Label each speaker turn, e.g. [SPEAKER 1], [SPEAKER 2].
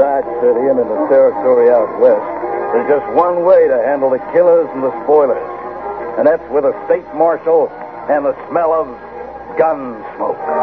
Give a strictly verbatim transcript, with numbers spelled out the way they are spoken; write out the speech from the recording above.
[SPEAKER 1] Dodge City and in the territory out west, there's just one way to handle the killers and the spoilers. And that's with a state marshal and the smell of gun smoke.